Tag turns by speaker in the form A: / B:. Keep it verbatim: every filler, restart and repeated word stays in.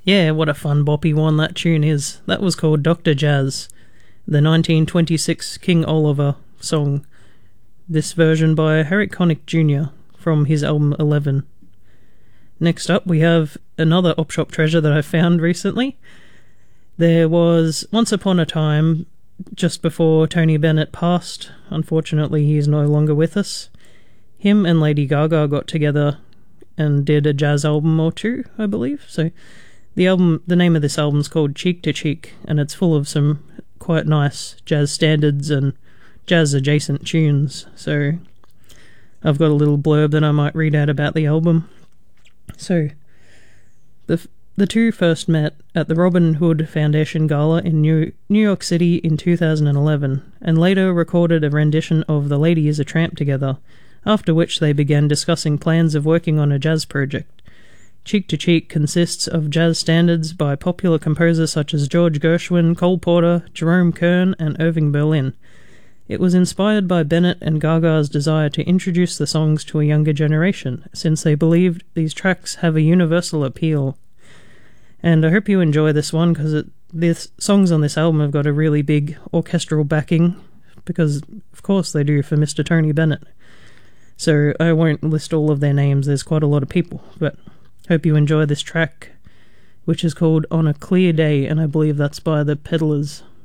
A: Yeah, what a fun boppy one that tune is. That was called Doctor Jazz, the nineteen twenty-six King Oliver song. This version by Harry Connick Junior from his album eleven. Next up, we have another Op Shop treasure that I found recently. There was, once upon a time, just before Tony Bennett passed, unfortunately he is no longer with us, him and Lady Gaga got together and did a jazz album or two, I believe. So the album, the name of this album is called Cheek to Cheek, and it's full of some quite nice jazz standards and jazz adjacent tunes. So I've got a little blurb that I might read out about the album. So the the two first met at the Robin Hood Foundation Gala in New, New York City in two thousand eleven, and later recorded a rendition of The Lady is a Tramp together, after which they began discussing plans of working on a jazz project. Cheek to Cheek consists of jazz standards by popular composers such as George Gershwin, Cole Porter, Jerome Kern, and Irving Berlin. It was inspired by Bennett and Gaga's desire to introduce the songs to a younger generation, since they believed these tracks have a universal appeal. And I hope you enjoy this one, because the songs on this album have got a really big orchestral backing, because of course they do for Mister Tony Bennett. So I won't list all of their names, there's quite a lot of people, but hope you enjoy this track, which is called On a Clear Day, and I believe that's by the Peddlers.